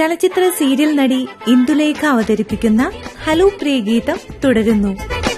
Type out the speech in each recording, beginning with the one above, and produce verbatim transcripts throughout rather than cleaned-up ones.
ചലച്ചിത്ര സീരിയൽ നടി ഇന്ദുലേഖ അവതരിപ്പിക്കുന്ന ഹലോ പ്രിയ ഗീതം തുടരുന്നു.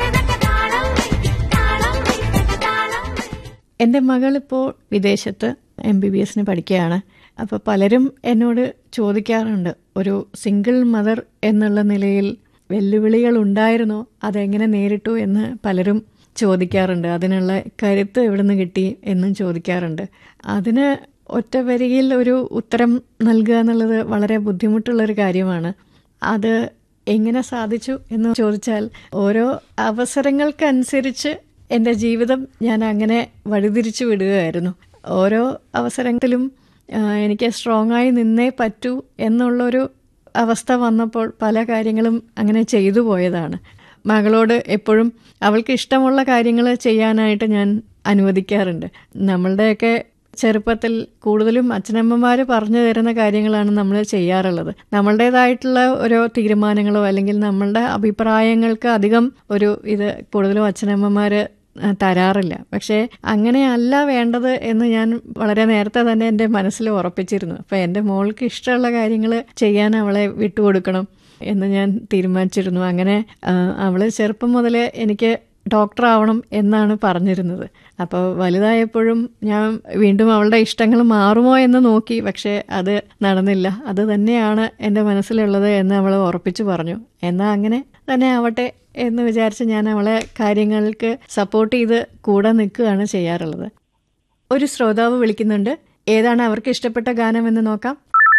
എൻ്റെ മകളിപ്പോൾ വിദേശത്ത് എം ബി ബി എസിന് പഠിക്കുകയാണ്. അപ്പോൾ പലരും എന്നോട് ചോദിക്കാറുണ്ട്, ഒരു സിംഗിൾ മദർ എന്നുള്ള നിലയിൽ വെല്ലുവിളികൾ ഉണ്ടായിരുന്നോ, അതെങ്ങനെ നേരിട്ടു എന്ന് പലരും ചോദിക്കാറുണ്ട്. അതിനുള്ള കരുത്ത് എവിടെ നിന്ന് കിട്ടി എന്നും ചോദിക്കാറുണ്ട്. അതിന് ഒറ്റ വരിയിൽ ഒരു ഉത്തരം നൽകുക എന്നുള്ളത് വളരെ ബുദ്ധിമുട്ടുള്ളൊരു കാര്യമാണ്. അത് എങ്ങനെ സാധിച്ചു എന്ന് ചോദിച്ചാൽ, ഓരോ അവസരങ്ങൾക്കനുസരിച്ച് എൻ്റെ ജീവിതം ഞാൻ അങ്ങനെ വഴിതിരിച്ചു വിടുകയായിരുന്നു. ഓരോ അവസരത്തിലും എനിക്ക് സ്ട്രോങ് ആയി നിന്നേ പറ്റൂ എന്നുള്ളൊരു അവസ്ഥ വന്നപ്പോൾ പല കാര്യങ്ങളും അങ്ങനെ ചെയ്തു പോയതാണ്. മകളോട് എപ്പോഴും അവൾക്ക് ഇഷ്ടമുള്ള കാര്യങ്ങൾ ചെയ്യാനായിട്ട് ഞാൻ അനുവദിക്കാറുണ്ട്. നമ്മളുടെയൊക്കെ ചെറുപ്പത്തിൽ കൂടുതലും അച്ഛനമ്മമാർ പറഞ്ഞു തരുന്ന കാര്യങ്ങളാണ് നമ്മൾ ചെയ്യാറുള്ളത്. നമ്മളുടേതായിട്ടുള്ള ഓരോ തീരുമാനങ്ങളോ അല്ലെങ്കിൽ നമ്മളുടെ അഭിപ്രായങ്ങൾക്ക് അധികം ഒരു ഇത് കൂടുതലും അച്ഛനമ്മമാർ തരാറില്ല. പക്ഷേ അങ്ങനെയല്ല വേണ്ടത് എന്ന് ഞാൻ വളരെ നേരത്തെ തന്നെ എൻ്റെ മനസ്സിൽ ഉറപ്പിച്ചിരുന്നു. അപ്പോൾ എൻ്റെ മോൾക്ക് ഇഷ്ടമുള്ള കാര്യങ്ങൾ ചെയ്യാൻ അവളെ വിട്ടുകൊടുക്കണം എന്ന് ഞാൻ തീരുമാനിച്ചിരുന്നു. അങ്ങനെ അവൾ ചെറുപ്പം മുതൽ എനിക്ക് ഡോക്ടർ ആവണം എന്നാണ് പറഞ്ഞിരുന്നത്. അപ്പോൾ വലുതായപ്പോഴും ഞാൻ വീണ്ടും അവളുടെ ഇഷ്ടങ്ങൾ മാറുമോ എന്ന് നോക്കി. പക്ഷേ അത് നടന്നില്ല. അത് തന്നെയാണ് എൻ്റെ മനസ്സിലുള്ളത് എന്ന് അവൾ ഉറപ്പിച്ചു പറഞ്ഞു. എന്നാൽ അങ്ങനെ തന്നെ ആവട്ടെ എന്ന് വിചാരിച്ച് ഞാൻ അവളെ കാര്യങ്ങൾക്ക് സപ്പോർട്ട് ചെയ്ത് കൂടെ നിൽക്കുകയാണ് ചെയ്യാറുള്ളത്. ഒരു ശ്രോതാവ് വിളിക്കുന്നുണ്ട്. ഏതാണ് അവർക്ക് ഇഷ്ടപ്പെട്ട ഗാനം എന്ന് നോക്കാം.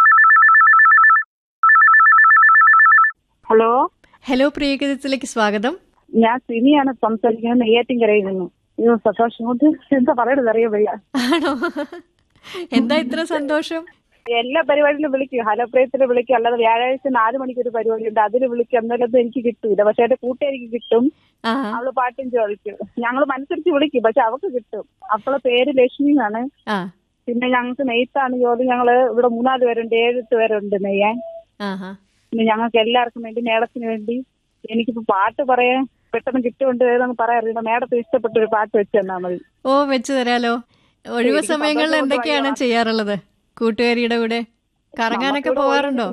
ഹലോ ഹലോ പ്രിയഗീതത്തിലേക്ക് സ്വാഗതം. ഞാൻ സിനിയാണ് സംസാരിക്കുന്നത്, നെയ്യാറ്റിൻകരയിൽ നിന്നും. അയ്യോ സന്തോഷം കൊണ്ട് എന്താ പറയണത് അറിയാൻ വയ്യ. ആണോ? എന്താ ഇത്ര സന്തോഷം? എല്ലാ പരിപാടിയിലും വിളിക്കും, ഹലപ്രിയത്തിന് വിളിക്കും, അല്ലാതെ വ്യാഴാഴ്ച നാല് മണിക്ക് ഒരു പരിപാടി ഉണ്ട്, അതിൽ വിളിക്കും. എന്നാലൊന്നും എനിക്ക് കിട്ടൂല. പക്ഷെ എന്റെ കൂട്ടുകാരിക്ക് കിട്ടും. അവള് പാട്ടും ചോദിക്കും. ഞങ്ങൾ മനസ്സരിച്ച് വിളിക്കും, പക്ഷെ അവക്ക് കിട്ടും. അവളെ പേര് ലക്ഷ്മി എന്നാണ്. പിന്നെ ഞങ്ങൾക്ക് നെയ്ത്താണ് ജോലി. ഞങ്ങള് ഇവിടെ മൂന്നാല് പേരുണ്ട്, ഏഴെട്ട് പേരുണ്ട് നെയ്യാൻ. പിന്നെ ഞങ്ങൾക്ക് എല്ലാവർക്കും വേണ്ടി, മേളത്തിന് വേണ്ടി എനിക്കിപ്പോ പാട്ട് പറയാൻ പെട്ടെന്ന് കിട്ടുകൊണ്ട് ഏതെന്ന് പറയാറില്ല. മേഡത്തിന് ഇഷ്ടപ്പെട്ട ഒരു പാട്ട് വെച്ച് തന്നാ മതി. ഓ, വെച്ച് തരാലോ. ഒഴിവ് സമയങ്ങളിൽ എന്തൊക്കെയാണ് ചെയ്യാറുള്ളത്? കൂട്ടുകാരിയുടെ കൂടെ കറങ്ങാനൊക്കെ പോവാറുണ്ടോ?